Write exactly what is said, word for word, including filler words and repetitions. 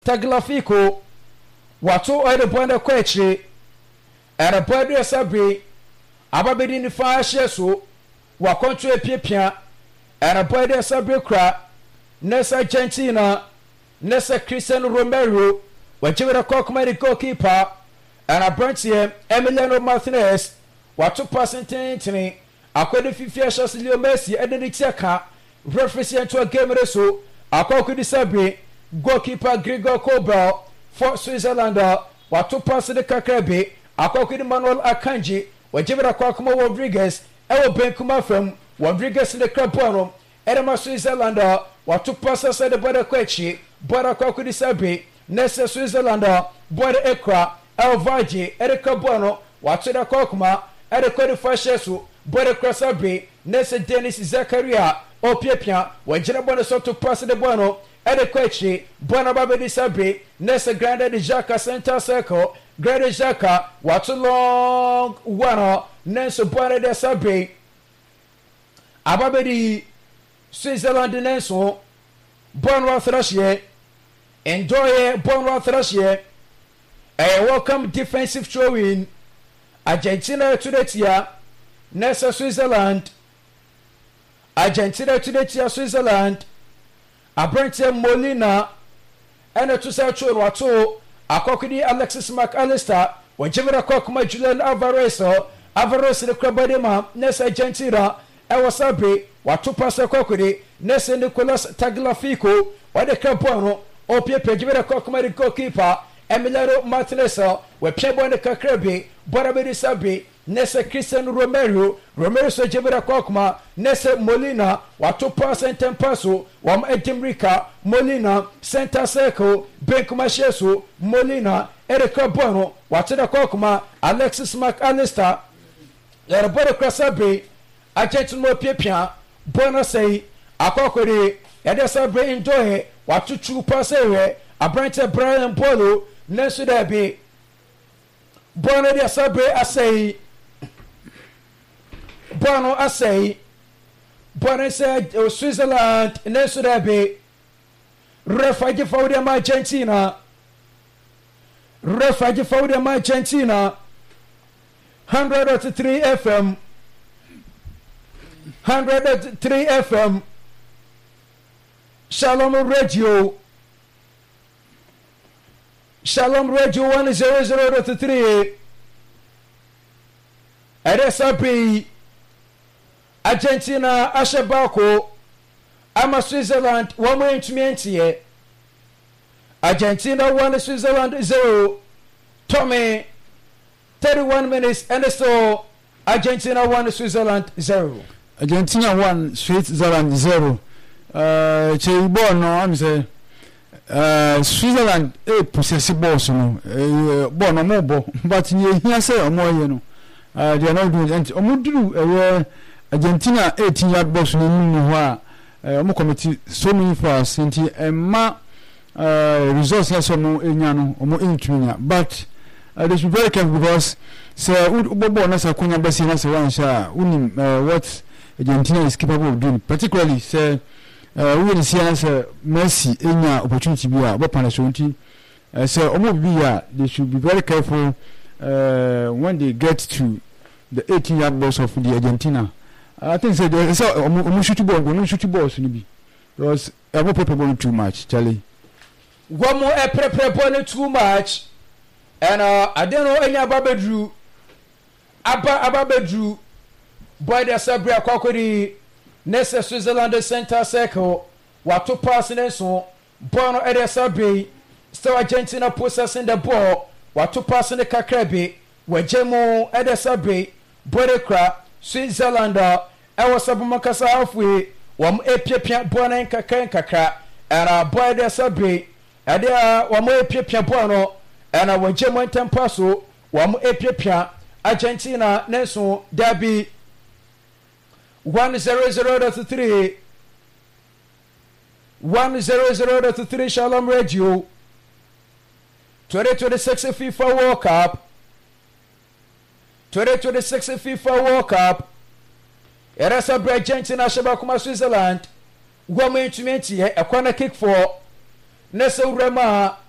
Tagliafico wato oide bonde kwechi era boide sabre ababedi ni fa hye so wakonto epiepia era boide sabre kra nessa Argentina nessa Cristiano Romero wajibera kokoma di goalkeeper era Brantie Emiliano Martinez wato passing tentini akwede fifia shot Leo Messi edeni tiaka referee into a game reso akokudi sabre goalkeeper Gregor Kobel for Switzerland wato pass de kakrabe akokudi Manuel Akanji wajibera kokoma Rodriguez ewo benkuma from Rodriguez de krabono edema Switzerland wato pass sa de boda kwechi boda akokudi sabre nessa Switzerland boda ekra Elvaji ede krabono wato de kokoma ede kwedi fashesu boda krasabe nessa Dennis Zakaria opiepia wajira boda soto pass de bono ede kwechi bona babedi sabre nessa grande de Jaka center circle grande Jaka wato long one nessa bona de sabre ababedi Switzerland nenso bonwa thrashie enjoy bonwa thrashie a welcome defensive throw in Argentina to the tia nessa Switzerland Argentina to the tia Switzerland Abrantie Molina ene to say choro wato akokidi Alexis McAllister wajibera kokoma Julian Alvarez Alvarez de krabadema nessa Argentina e wasabe wato pasa kokudi nessa Nicolas Tagliafico wade krabono opiepe jibera kokoma de goalkeeper Emiliano Martinez we piebo ne kakrabe borabe sabe nessa Cristiano Romero Romero so jibera kokoma nessa Molina wato pasa tempaso wam Edimrika Molina center circle benkuma sheso Molina ereka bono wato da kokoma Alexis McAllister yara bodo krasabe Argentina piepia bona sei akokore yade sabe enjoy wato chu pasa we Abrantie Brian Polo nessa dabe bona dia sabe asei Bono asei Bono said Switzerland nessa dabe refaji faudi ma Argentina refaji faudi ma Argentina one hundred three F M one hundred three F M Shalom Radio Shalom Radio one hundred three Eresabi Argentina Ashabako ama Switzerland one way into Argentina one Switzerland zero Tommy thirty-one minutes and so Argentina one Switzerland zero Argentina one Switzerland zero uh Cheibo no am say uh Switzerland e possess balls no uh ball no more ball but you hear say omo ye no uh they are not doing and omuduru uh Argentina eighteen yard box no mu ho a omo committee so many fast inti emma uh results na so no enya no omo entwinya but uh, they should be very careful because so ubobo na sa kunya basi na se wan sha unim what Argentina is capable of doing particularly say uh we will see as Messi enya opportunity bi a obo pana so nti so omo bi a they should be very careful uh when they get to the eighteen yard box of the Argentina. I think say so omo shoot ball omo shoot ball so ni bi because omo prepare ball too much Charlie one more e prepare ball too much and uh I don't know any ababedru aba ababedru boy the sabre akokodi nessa Switzerland center circle wato pass nenso bono e the sabre still Argentina possessing the ball wato pass ne kakrabe wajemo e the sabre boy kra Switzerland e was abumakasa halfway wam epiepia bono kakra kakra era boy the sabre e dia wam epiepia bono era wajemo tempaso wam epiepia Argentina nenso derby one zero zero to three one zero zero to three Shalom Radio twenty twenty-six FIFA World Cup twenty twenty-six FIFA World Cup Erasa Argentina Shabakuma Switzerland Women to Mentie a corner kick for Nessa Rema